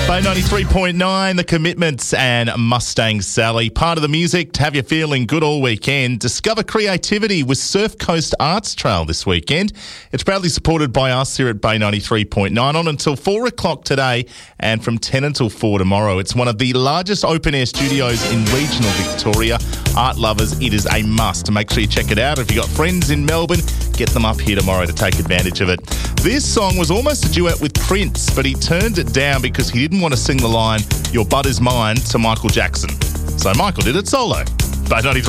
Bay 93.9, The Commitments and Mustang Sally. Part of the music to have you feeling good all weekend. Discover creativity with Surf Coast Arts Trail this weekend. It's proudly supported by us here at Bay 93.9 on until 4 o'clock today and from 10 until 4 tomorrow. It's one of the largest open-air studios in regional Victoria. Art lovers, it is a must. Make sure you check it out. If you've got friends in Melbourne, get them up here tomorrow to take advantage of it. This song was almost a duet with Prince, but he turned it down because he didn't want to sing the line, "Your Bud Is Mine," to Michael Jackson. So Michael did it solo. Bay 93.